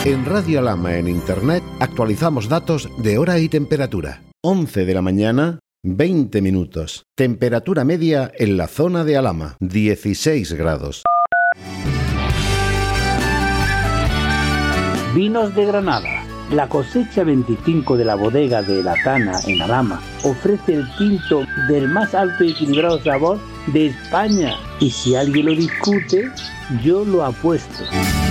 En Radio Alhama en Internet actualizamos datos de hora y temperatura. 11 de la mañana, 20 minutos. Temperatura media en la zona de Alhama, 16 grados. Vinos de Granada. La cosecha 25 de la bodega de La Tana en Alhama ofrece el tinto del más alto y equilibrado sabor de España. Y si alguien lo discute, yo lo apuesto.